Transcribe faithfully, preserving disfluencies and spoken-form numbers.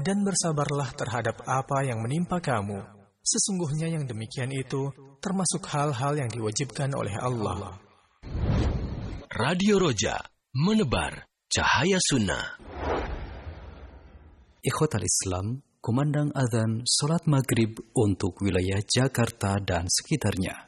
dan bersabarlah terhadap apa yang menimpa kamu. Sesungguhnya yang demikian itu termasuk hal-hal yang diwajibkan oleh Allah. Radio Roja, menebar cahaya sunnah. Ikhwatal Islam, kumandang azan salat maghrib untuk wilayah Jakarta dan sekitarnya.